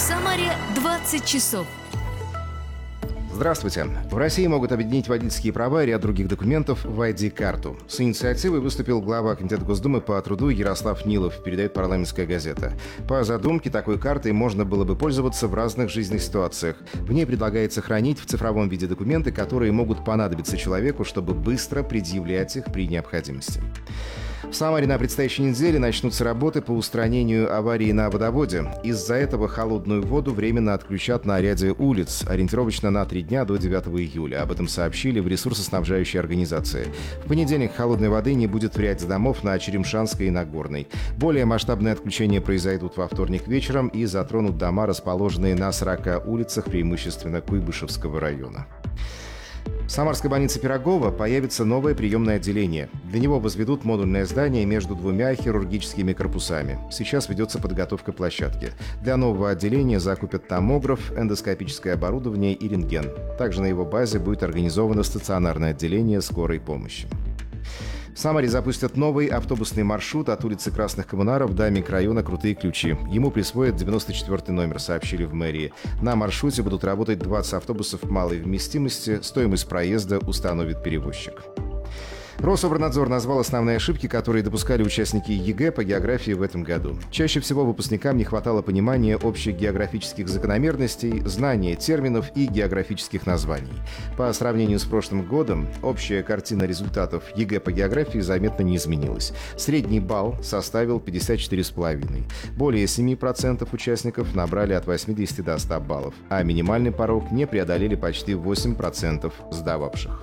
Самаре 20 часов. Здравствуйте. В России могут объединить водительские права и ряд других документов в ID-карту. С инициативой выступил глава Комитета Госдумы по труду Ярослав Нилов, передает «Парламентская газета». По задумке, такой картой можно было бы пользоваться в разных жизненных ситуациях. В ней предлагается хранить в цифровом виде документы, которые могут понадобиться человеку, чтобы быстро предъявлять их при необходимости. В Самаре на предстоящей неделе начнутся работы по устранению аварии на водоводе. Из-за этого холодную воду временно отключат на ряде улиц, ориентировочно на 3 дня до 9 июля. Об этом сообщили в ресурсоснабжающей организации. В понедельник холодной воды не будет в ряде домов на Черемшанской и Нагорной. Более масштабные отключения произойдут во вторник вечером и затронут дома, расположенные на 40 улицах, преимущественно Куйбышевского района. В Самарской больнице Пирогова появится новое приемное отделение. Для него возведут модульное здание между 2 хирургическими корпусами. Сейчас ведется подготовка площадки. Для нового отделения закупят томограф, эндоскопическое оборудование и рентген. Также на его базе будет организовано стационарное отделение скорой помощи. В Самаре запустят новый автобусный маршрут от улицы Красных Коммунаров до микрорайона Крутые Ключи. Ему присвоят 94-й номер, сообщили в мэрии. На маршруте будут работать 20 автобусов малой вместимости. Стоимость проезда установит перевозчик. Рособорнадзор назвал основные ошибки, которые допускали участники ЕГЭ по географии в этом году. Чаще всего выпускникам не хватало понимания общих географических закономерностей, знания терминов и географических названий. По сравнению с прошлым годом, общая картина результатов ЕГЭ по географии заметно не изменилась. Средний балл составил 54,5. Более 7% участников набрали от 80 до 100 баллов, а минимальный порог не преодолели почти 8% сдававших.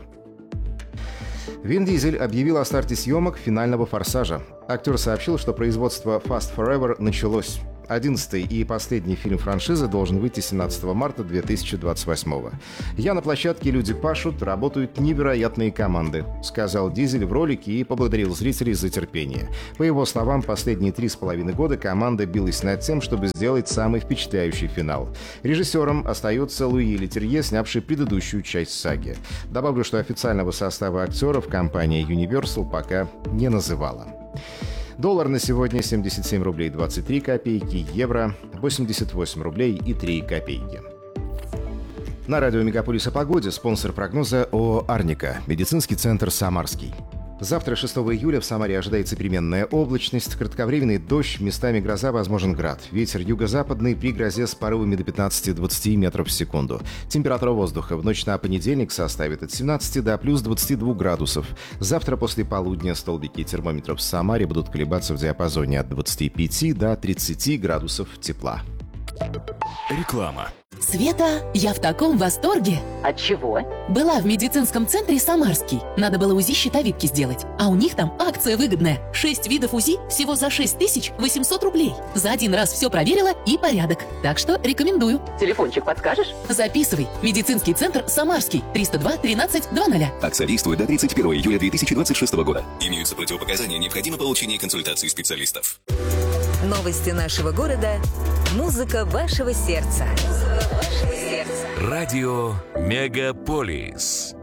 Вин Дизель объявил о старте съемок финального «Форсажа». Актер сообщил, что производство Fast Forever началось. 11-й и последний фильм франшизы должен выйти 17 марта 2028-го. «Я на площадке, люди пашут, работают невероятные команды», — сказал Дизель в ролике и поблагодарил зрителей за терпение. По его словам, последние 3,5 года команда билась над тем, чтобы сделать самый впечатляющий финал. Режиссером остается Луи Летерье, снявший предыдущую часть саги. Добавлю, что официального состава актеров компания Universal пока не называла. Доллар на сегодня 77 рублей 23 копейки, евро 88 рублей и 3 копейки. На радио «Мегаполис» о погоде спонсор прогноза ООО «Арника», медицинский центр «Самарский». Завтра, 6 июля, в Самаре ожидается переменная облачность, кратковременный дождь, местами гроза, возможен град. Ветер юго-западный при грозе с порывами до 15-20 метров в секунду. Температура воздуха в ночь на понедельник составит от 17 до плюс 22 градусов. Завтра после полудня столбики термометров в Самаре будут колебаться в диапазоне от 25 до 30 градусов тепла. Реклама. Света, я в таком восторге. От чего? Была в медицинском центре «Самарский». Надо было УЗИ щитовидки сделать. А у них там акция выгодная. 6 видов УЗИ всего за 6800 рублей. За один раз все проверила и порядок. Так что рекомендую. Телефончик подскажешь? Записывай. Медицинский центр «Самарский». 302 13 20. Акция действует до 31 июля 2026 года. Имеются противопоказания, необходимо получение консультации специалистов. Новости нашего города. Музыка вашего сердца. Радио «Мегаполис».